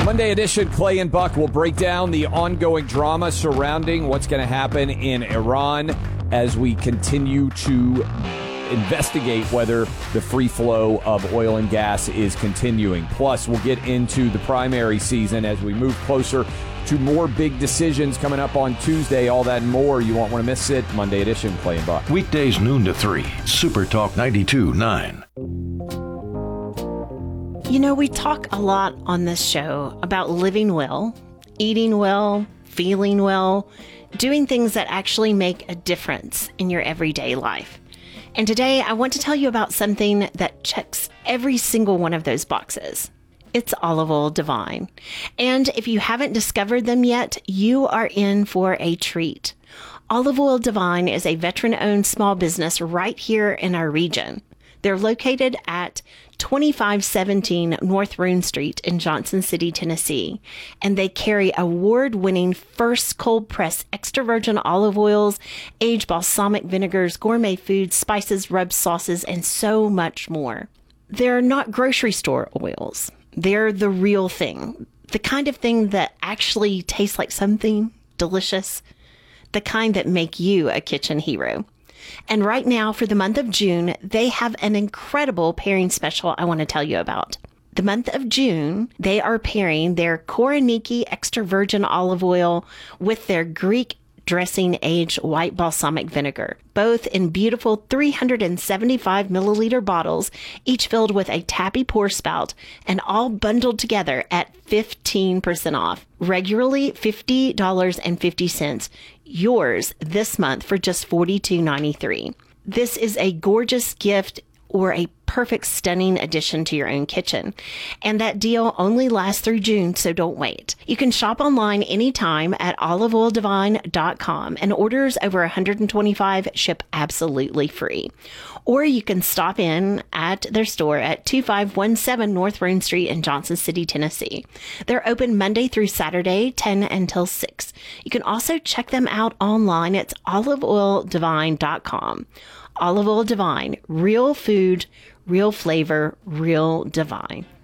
Monday edition, Clay and Buck will break down the ongoing drama surrounding what's going to happen in Iran as we continue to investigate whether the free flow of oil and gas is continuing. Plus, we'll get into the primary season as we move closer to more big decisions coming up on Tuesday. All that and more. You won't want to miss it. Monday edition, Clay and Buck. Weekdays noon to 3, Super Talk 92.9. You know, we talk a lot on this show about living well, eating well, feeling well, doing things that actually make a difference in your everyday life. And today I want to tell you about something that checks every single one of those boxes. It's Olive Oil Divine. And if you haven't discovered them yet, you are in for a treat. Olive Oil Divine is a veteran-owned small business right here in our region. They're located at 2517 North Rune Street in Johnson City, Tennessee, and they carry award-winning first cold-pressed extra virgin olive oils, aged balsamic vinegars, gourmet foods, spices, rub sauces, and so much more. They're not grocery store oils. They're the real thing, the kind of thing that actually tastes like something delicious, the kind that make you a kitchen hero. And right now, for the month of June, they have an incredible pairing special I want to tell you about. The month of June, they are pairing their Koroniki extra virgin olive oil with their Greek dressing aged white balsamic vinegar, both in beautiful 375 milliliter bottles, each filled with a tappy pour spout, and all bundled together at 15% off. Regularly $50.50. Yours this month for just $42.93. This is a gorgeous gift or a perfect stunning addition to your own kitchen. And that deal only lasts through June, so don't wait. You can shop online anytime at oliveoildivine.com, and orders over $125 ship absolutely free. Or you can stop in at their store at 2517 North Rune Street in Johnson City, Tennessee. They're open Monday through Saturday, 10 until 6. You can also check them out online at oliveoildivine.com. Olive Oil Divine, real food, real flavor, real divine.